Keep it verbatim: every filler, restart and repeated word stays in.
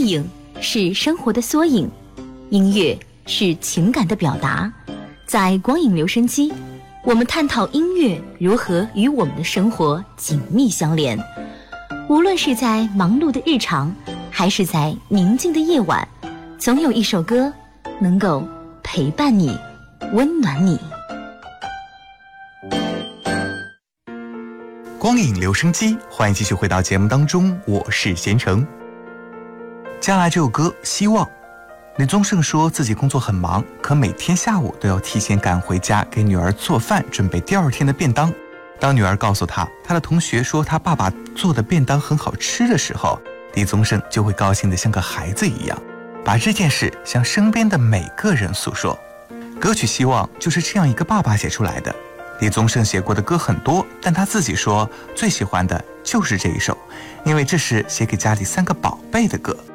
意影是生活的缩影，音乐是情感的表达。在光影留声机，我们探讨音乐如何与我们的生活紧密相连。无论是在忙碌的日常，还是在宁静的夜晚，总有一首歌能够陪伴你，温暖你。 光影留声机，欢迎继续回到节目当中，我是贤成。接下来这首歌《希望》，李宗盛说自己工作很忙，可每天下午都要提前赶回家给女儿做饭，准备第二天的便当。当女儿告诉他他的同学说他爸爸做的便当很好吃的时候，李宗盛就会高兴得像个孩子一样，把这件事向身边的每个人诉说。歌曲《希望》就是这样一个爸爸写出来的。李宗盛写过的歌很多，但他自己说最喜欢的就是这一首，因为这是写给家里三个宝贝的歌。